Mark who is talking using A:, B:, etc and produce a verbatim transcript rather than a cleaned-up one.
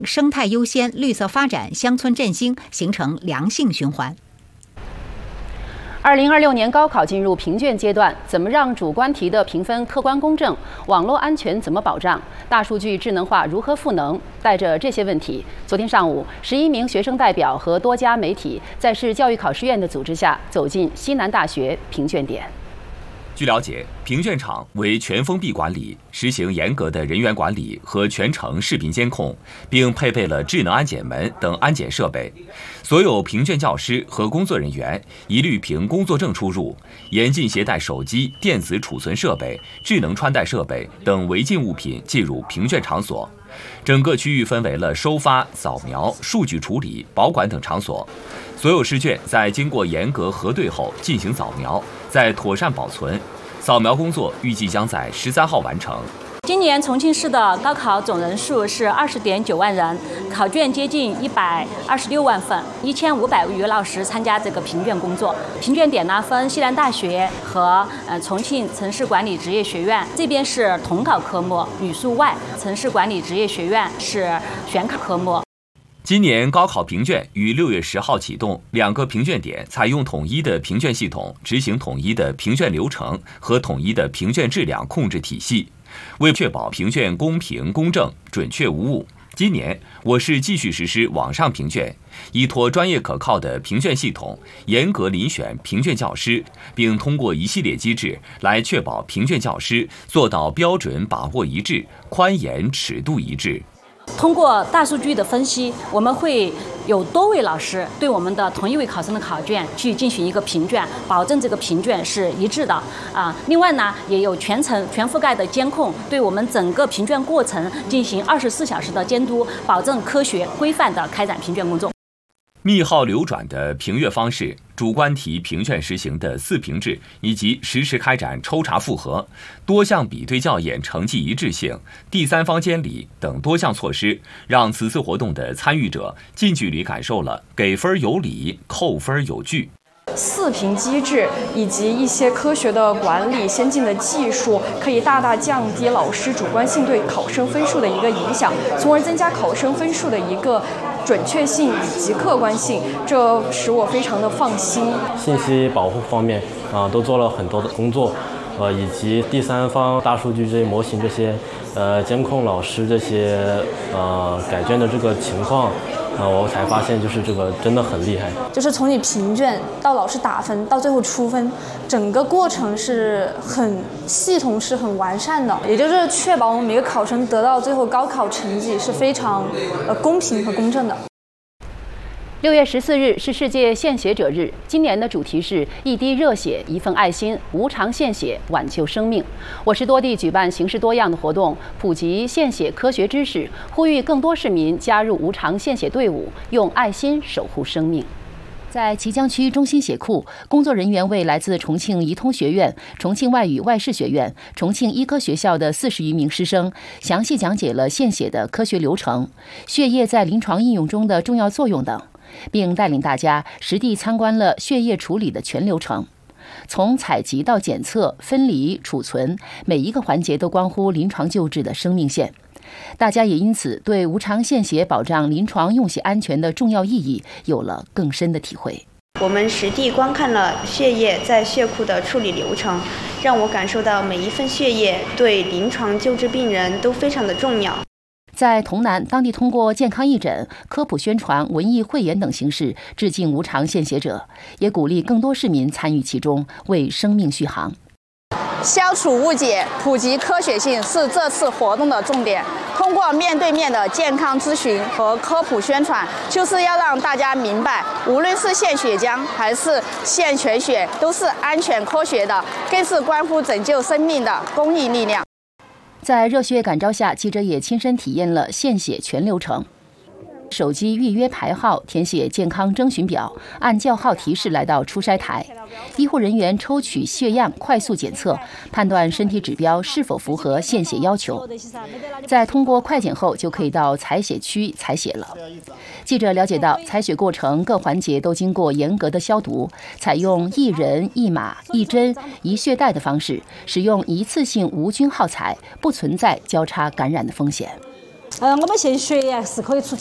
A: 生态优先、绿色发展、乡村振兴，形成良性循环。
B: 二零二六年高考进入评卷阶段，怎么让主观题的评分客观公正？网络安全怎么保障？大数据智能化如何赋能？带着这些问题，昨天上午，十一名学生代表和多家媒体在市教育考试院的组织下，走进西南大学评卷点。
C: 据了解，评卷场为全封闭管理，实行严格的人员管理和全程视频监控，并配备了智能安检门等安检设备。所有评卷教师和工作人员一律凭工作证出入，严禁携带手机、电子储存设备、智能穿戴设备等违禁物品进入评卷场所。整个区域分为了收发、扫描、数据处理、保管等场所。所有试卷在经过严格核对后进行扫描，再妥善保存。扫描工作预计将在十三号完成。
D: 今年重庆市的高考总人数是二十点九万人，考卷接近一百二十六万份，一千五百余老师参加这个评卷工作。评卷点呢分西南大学和呃重庆城市管理职业学院，这边是统考科目，语数外；城市管理职业学院是选考科目。
C: 今年高考评卷于六月十号启动，两个评卷点采用统一的评卷系统，执行统一的评卷流程和统一的评卷质量控制体系。为确保评卷公平、公正、准确无误，今年我市继续实施网上评卷，依托专业可靠的评卷系统，严格遴选评卷教师，并通过一系列机制来确保评卷教师做到标准把握一致、宽严尺度一致。
D: 通过大数据的分析，我们会有多位老师对我们的同一位考生的考卷去进行一个评卷，保证这个评卷是一致的啊。另外呢，也有全程全覆盖的监控，对我们整个评卷过程进行二十四小时的监督，保证科学规范的开展评卷工作。
C: 密号流转的评阅方式、主观题评卷实行的四评制，以及实时开展抽查复核、多项比对校验成绩一致性、第三方监理等多项措施，让此次活动的参与者近距离感受了给分有理、扣分有据。
E: 四评机制以及一些科学的管理、先进的技术，可以大大降低老师主观性对考生分数的一个影响，从而增加考生分数的一个准确性以及客观性，这使我非常的放心。
F: 信息保护方面啊、呃，都做了很多的工作，呃，以及第三方大数据这些模型这些，呃，监控老师这些呃改卷的这个情况。呃，我才发现就是这个真的很厉害，
G: 就是从你评卷到老师打分到最后出分，整个过程是很系统、是很完善的，也就是确保我们每个考生得到最后高考成绩是非常呃公平和公正的。
B: 六月十四日是世界献血者日，今年的主题是一滴热血，一份爱心，无偿献血，挽救生命。我市多地举办形式多样的活动，普及献血科学知识，呼吁更多市民加入无偿献血队伍，用爱心守护生命。在綦江区中心血库，工作人员为来自重庆医通学院、重庆外语外事学院、重庆医科学校的四十余名师生，详细讲解了献血的科学流程、血液在临床应用中的重要作用等，并带领大家实地参观了血液处理的全流程，从采集到检测、分离、储存，每一个环节都关乎临床救治的生命线。大家也因此对无偿献血保障临床用血安全的重要意义有了更深的体会。
H: 我们实地观看了血液在血库的处理流程，让我感受到每一份血液对临床救治病人都非常的重要。
B: 在潼南，当地通过健康义诊、科普宣传、文艺汇演等形式致敬无偿献血者，也鼓励更多市民参与其中，为生命续航。
I: 消除误解、普及科学性是这次活动的重点。通过面对面的健康咨询和科普宣传，就是要让大家明白，无论是献血浆还是献全血，都是安全科学的，更是关乎拯救生命的公益力量。
B: 在热血感召下，记者也亲身体验了献血全流程。手机预约排号，填写健康征询表，按叫号提示来到出筛台，医护人员抽取血样，快速检测，判断身体指标是否符合献血要求。在通过快检后，就可以到采血区采血了。记者了解到，采血过程各环节都经过严格的消毒，采用一人一码一针一血袋的方式，使用一次性无菌耗材，不存在交叉感染的风险。
J: 呃，我们献血呀是可以出